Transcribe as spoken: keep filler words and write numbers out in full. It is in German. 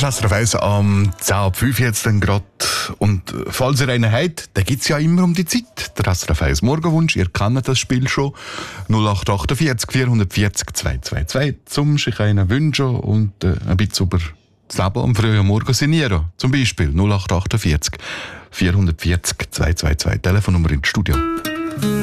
ist S R F eins am zehn ab fünf jetzt dann gerade. Und falls ihr einen habt, dann gibt es ja immer um die Zeit. Der S R F eins Morgenwunsch, ihr kennt das Spiel schon. null acht achtundvierzig vierhundertvierzig zweihundertzweiundzwanzig zum sich einen wünschen und äh, ein bisschen über das Leben am frühen Morgen sinnieren. Zum Beispiel null acht achtundvierzig vierhundertvierzig zweihundertzweiundzwanzig, Telefonnummer ins Studio.